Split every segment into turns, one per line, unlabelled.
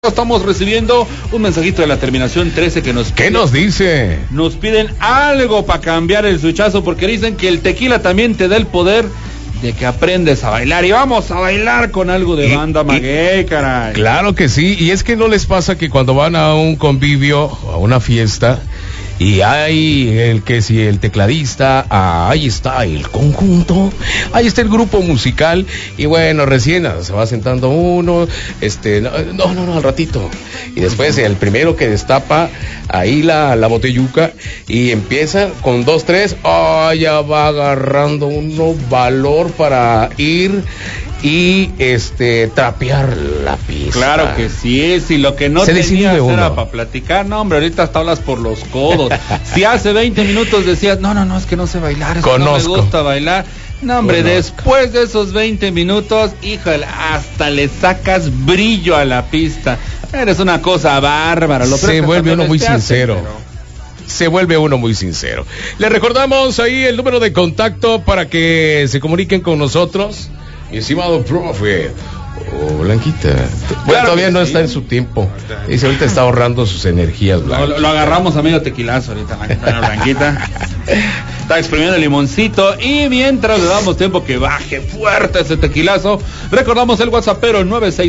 Estamos recibiendo un mensajito de la terminación 13 que nos...
¿Qué nos dice?
Nos piden algo para cambiar el switchazo porque dicen que el tequila también te da el poder de que aprendes a bailar. Y vamos a bailar con algo de Banda Maguey, caray.
Claro que sí, y es que no les pasa que cuando van a un convivio, a una fiesta, y hay el tecladista, ahí está el conjunto, ahí está el grupo musical, y bueno, recién se va sentando uno, no, al ratito, y después el primero que destapa ahí la botelluca, y empieza con 2, 3, ya va agarrando uno valor para ir y trapear la pista.
Claro que sí, si lo que no tenías era para platicar, no hombre, ahorita hasta hablas por los codos. Si hace 20 minutos decías, no, es que no sé bailar, es que no me gusta bailar. No hombre, después de esos 20 minutos, híjole, hasta le sacas brillo a la pista. Eres una cosa bárbara.
Se vuelve uno muy sincero. Se vuelve uno muy sincero. Le recordamos ahí el número de contacto para que se comuniquen con nosotros. Mi estimado profe, Blanquita. Bueno, todavía no está en su tiempo. Dice, ahorita está ahorrando sus energías.
Lo agarramos a medio tequilazo ahorita, Blanquita. Está exprimiendo el limoncito. Y mientras le damos tiempo que baje fuerte ese tequilazo, recordamos el WhatsAppero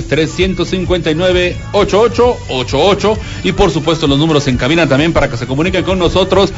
963-159-8888. Y por supuesto los números en cabina también para que se comuniquen con nosotros.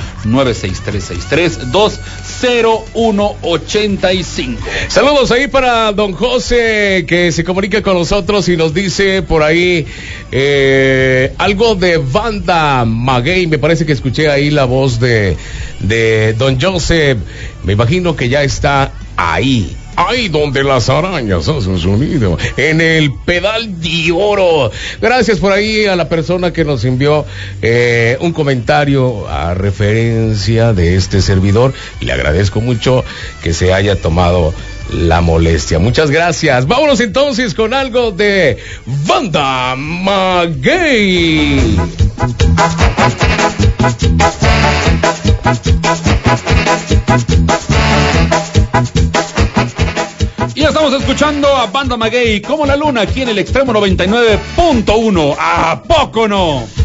963-63-20185.
Saludos ahí para don José, que se comunica con nosotros y nos dice por ahí algo de Banda Maguey. Me parece que escuché ahí la voz de don Joseph. Me imagino que ya está ahí donde las arañas hacen sonido, en el pedal de oro. Gracias por ahí a la persona que nos envió un comentario a referencia de este servidor. Le agradezco mucho que se haya tomado la molestia. Muchas gracias. Vámonos entonces con algo de Banda Maguey.
Y ya estamos escuchando a Banda Maguey como la luna aquí en el Extremo 99.1. ¿A poco no?